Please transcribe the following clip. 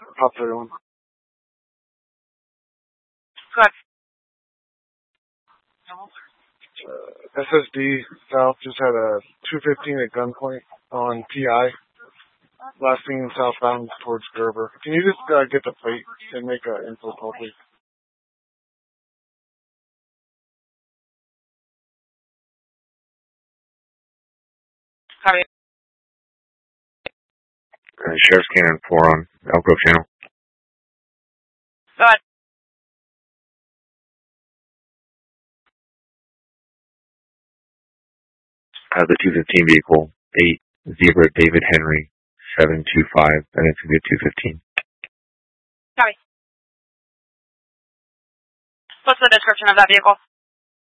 Pop 31. Go ahead. SSD South just had a 215 at gunpoint on PI. Last seen southbound towards Gerber. Can you just get the plate and make an info call, please? Copy. Sheriff's Cannon 4 on Elk Grove Channel. Go ahead. The 215 vehicle, 8 Zebra David Henry, 725, and it's going to be a 215. Copy. What's the description of that vehicle?